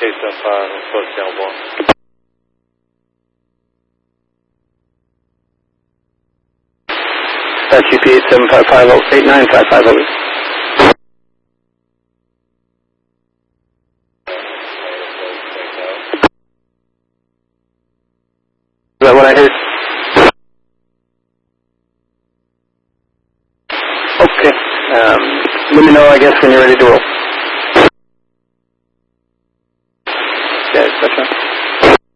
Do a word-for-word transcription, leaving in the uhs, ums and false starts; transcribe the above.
Christopher, Solskjaer, au revoir. Uh, G P eight seven five five zero, eight nine five five zero. Is that what I heard? Okay. Um, let me know, I guess, when you're ready to roll.